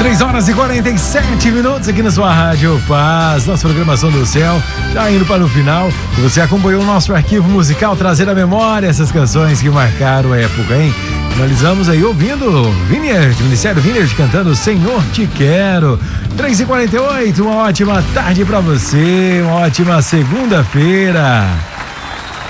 3h47 aqui na sua Rádio Paz, nossa programação do céu já indo para o final. E você acompanhou o nosso arquivo musical, trazendo à memória essas canções que marcaram a época, hein? Finalizamos aí ouvindo Vineyard, Ministério Vineyard cantando Senhor Te Quero. 3h48, uma ótima tarde para você, uma ótima segunda-feira.